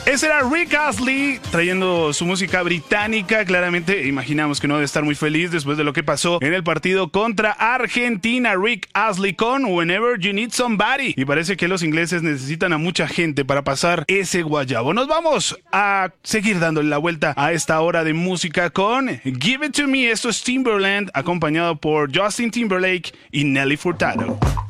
Ese era Rick Astley trayendo su música británica. Claramente imaginamos que no debe estar muy feliz después de lo que pasó en el partido contra Argentina. Rick Astley con Whenever You Need Somebody. Y parece que los ingleses necesitan a mucha gente para pasar ese guayabo. Nos vamos a seguir dándole la vuelta a esta hora de música con Give It To Me. Esto es Timberland, acompañado por Justin Timberlake y Nelly Furtado.